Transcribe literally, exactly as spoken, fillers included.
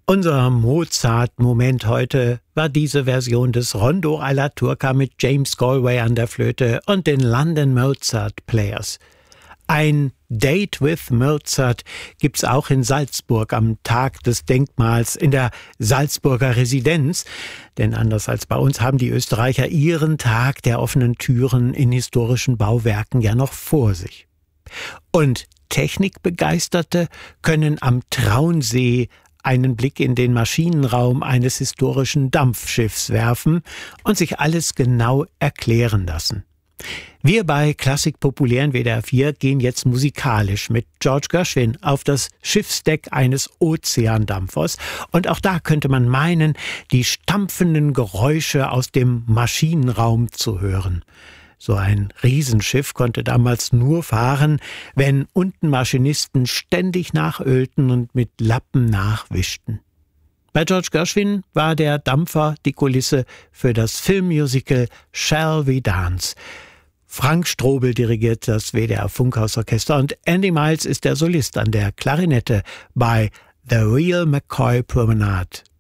Unser Mozart-Moment heute war diese Version des Rondo alla Turca mit James Galway an der Flöte und den London Mozart Players. Ein Date with Mozart gibt's auch in Salzburg am Tag des Denkmals in der Salzburger Residenz. Denn anders als bei uns haben die Österreicher ihren Tag der offenen Türen in historischen Bauwerken ja noch vor sich. Und Technikbegeisterte können am Traunsee einen Blick in den Maschinenraum eines historischen Dampfschiffs werfen und sich alles genau erklären lassen. Wir bei Klassik populär in W D R vier gehen jetzt musikalisch mit George Gershwin auf das Schiffsdeck eines Ozeandampfers. Und auch da könnte man meinen, die stampfenden Geräusche aus dem Maschinenraum zu hören. So ein Riesenschiff konnte damals nur fahren, wenn unten Maschinisten ständig nachölten und mit Lappen nachwischten. Bei George Gershwin war der Dampfer die Kulisse für das Filmmusical Shall We Dance. Frank Strobel dirigiert das W D R Funkhausorchester und Andy Miles ist der Solist an der Klarinette bei The Real McCoy Promenade.